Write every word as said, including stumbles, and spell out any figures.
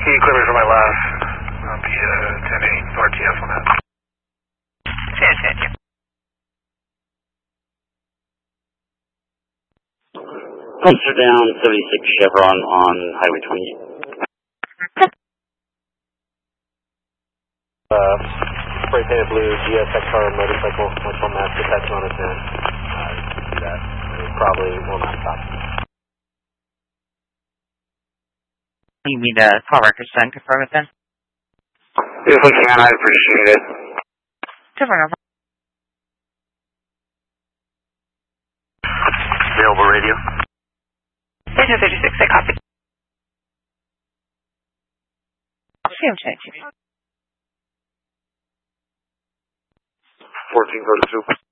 Can you clear me for my last? I'll be uh, ten eight R T F on that. ten ten. Cluster down seventy-six Chevron on Highway twenty. Uh, spray painted blue G S X R motorcycle, which will match the text on its end. Uh, you can see that. It probably will not stop. You mean the call records done? Confirm it then? If we can, I appreciate it. Confirm. Available radio. Station thirty-six, I copy. C M change. fourteen thirty-two.